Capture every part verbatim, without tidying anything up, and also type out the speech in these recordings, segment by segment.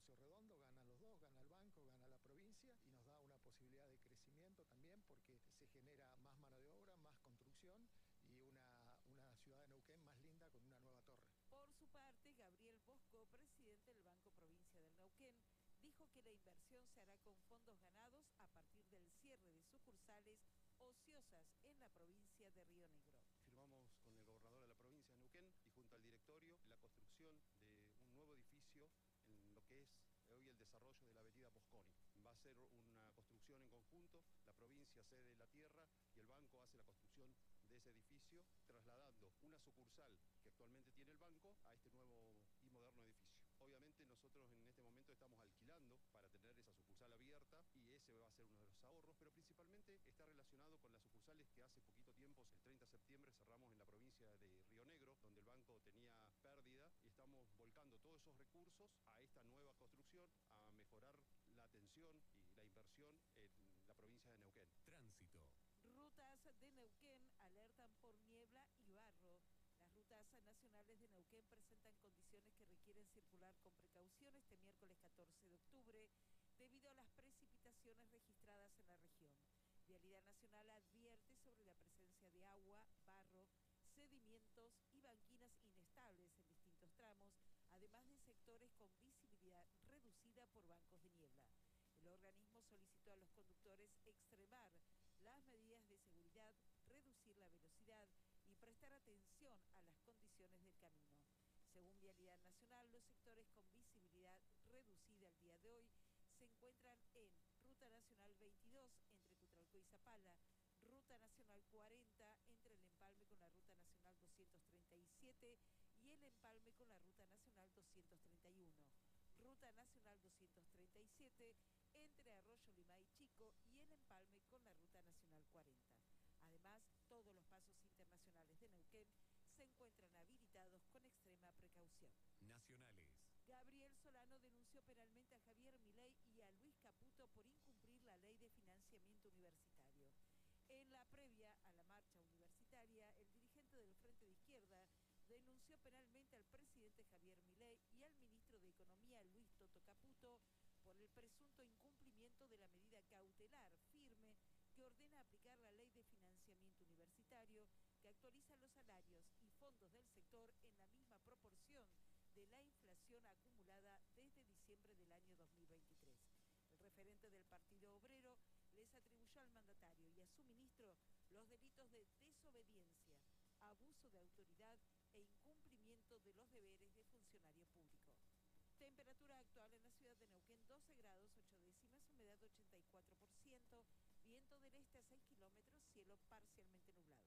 negocio redondo, ganan los dos, gana el banco, gana la provincia y nos da una posibilidad de crecimiento también porque se genera más mano de obra, más construcción y una, una ciudad de Neuquén más linda con una nueva torre. Por su parte, Gabriel Bosco, presidente del Banco Provincia del Neuquén, dijo que la inversión se hará con fondos ganados a partir del cierre de sucursales ociosas en la provincia de Río Negro. Firmamos con el gobernador de la provincia de Neuquén y junto al directorio la construcción de un nuevo edificio en lo que es hoy el desarrollo de la avenida Mosconi. Va a ser una construcción en conjunto, la provincia cede la tierra y el banco hace la construcción de ese edificio, trasladando una sucursal que actualmente tiene el banco a este nuevo y moderno edificio. Obviamente nosotros en este momento estamos alquilando para tener esa sucursal abierta y ese va a ser uno de los ahorros, pero principalmente está relacionado con las sucursales que hace poquito tiempo, el treinta de septiembre, cerramos en la provincia de Río Negro, donde el banco tenía pérdida y estamos volcando todos esos recursos a esta nueva construcción, a mejorar la atención y la inversión en la provincia de Neuquén. Tránsito. Rutas de Neuquén alertan por niebla y barro. Las rutas nacionales de Neuquén presentan condiciones que requieren circular con precaución este miércoles catorce de octubre debido a las precipitaciones registradas en la región. Vialidad Nacional advierte sobre la presencia de agua, barro, sedimentos y banquinas inestables en distintos tramos, además de sectores con visibilidad reducida por bancos de niebla. El organismo solicitó a los conductores extremar las medidas de seguridad, reducir la velocidad y prestar atención a las condiciones del camino. Según Vialidad Nacional, los sectores con visibilidad reducida el día de hoy se encuentran en Ruta Nacional veintidós entre Cutralcó y Zapala, Ruta Nacional cuarenta entre el empalme con la Ruta Nacional doscientos treinta y siete y el empalme con la Ruta Nacional doscientos treinta y uno, Ruta Nacional doscientos treinta y siete entre Arroyo Limay Chico y el empalme con la Ruta Nacional cuarenta. Además, todos los pasos internacionales de Neuquén se encuentran habilitados con extrema precaución. Nacionales. Gabriel Solano denunció penalmente a Javier Milei y a Luis Caputo por incumplir la ley de financiamiento universitario. En la previa a la marcha universitaria, el dirigente del Frente de Izquierda denunció penalmente al presidente Javier Milei y al ministro de Economía Luis Toto Caputo por el presunto incumplimiento de la medida cautelar firme que ordena aplicar la ley de financiamiento universitario que actualiza los salarios y fondos del sector en la misma proporción de la inflación acumulada desde diciembre del año dos mil veintitrés. El referente del Partido Obrero les atribuyó al mandatario y a su ministro los delitos de desobediencia, abuso de autoridad e incumplimiento de los deberes de funcionario público. Temperatura actual en la ciudad de Neuquén, doce grados, ocho décimas, humedad ochenta y cuatro por ciento, viento del este a seis kilómetros, cielo parcialmente nublado.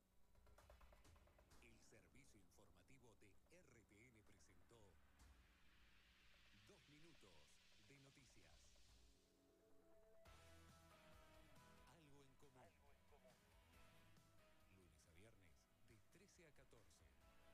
El servicio informativo de R T N presentó Dos Minutos de Noticias. Algo en común. Algo en común. Lunes a viernes, de trece a catorce.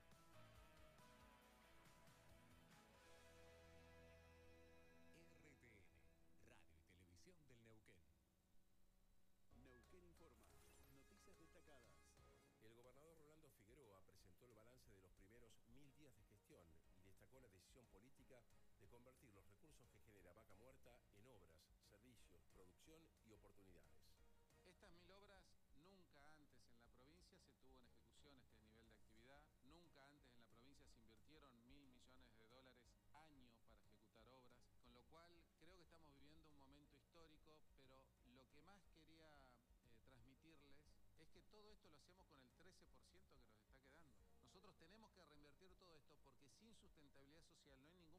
R T N, Radio y Televisión del Neuquén. Neuquén Informa. Noticias destacadas. El gobernador Rolando Figueroa presentó el balance de los primeros mil días de gestión y destacó la decisión política de convertir los recursos que genera Vaca Muerta en obras, servicios, producción y oportunidades. Estas mil obras, nunca antes en la provincia se tuvo en ejecución este nivel de actividad, nunca antes en la provincia se invirtieron mil millones de dólares año para ejecutar obras, con lo cual creo que estamos viviendo un momento histórico, pero lo que más quería eh, transmitirles es que todo esto lo hacemos con el trece por ciento que nos está quedando. Nosotros tenemos que reinvertir todo esto porque sin sustentabilidad social no hay ningún